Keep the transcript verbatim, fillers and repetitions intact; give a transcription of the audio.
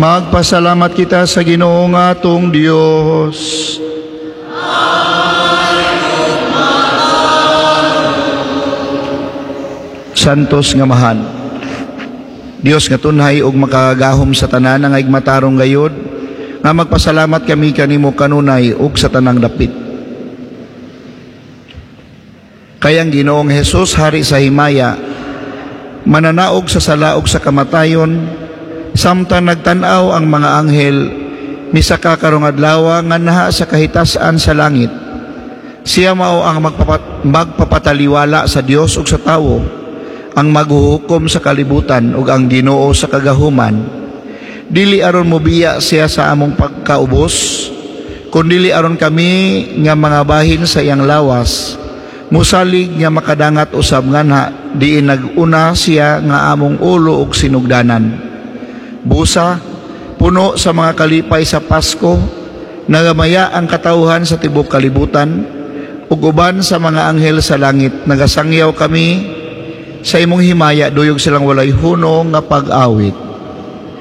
Magpasalamat kita sa Ginoo nga atong Dios. Santos nga mahan, Dios nga tunhay ug makagahom sa tanan nga igmatarong gayod, nga magpasalamat kami kanimo kanunay ug sa tanang dapit. Kayang Ginoong Hesus, Hari sa Himaya, mananaog sa sala ug sa kamatayon, samtang nagtanaw ang mga anghel misaka karong adlaw nga naha sa kahitasan sa langit. Siya mao ang magpapat magpapataliwala sa Dios ug sa tawo, ang maghuhukom sa kalibutan ug ang Ginoo sa kagahuman. Dili aron mobiya siya sa among pagkaubos, kundili aron kami nga mga bahin sa iyang lawas, musalig nga makadangat usab nganha diin nag-una siya nga among ulo ug sinugdanan. Busa, puno sa mga kalipay sa Pasko, nagamaya ang katawhan sa tibok kalibutan, ug uban sa mga anghel sa langit, nagasangyaw kami sa imong himaya, duyog silang walay hunong nga pag-awit.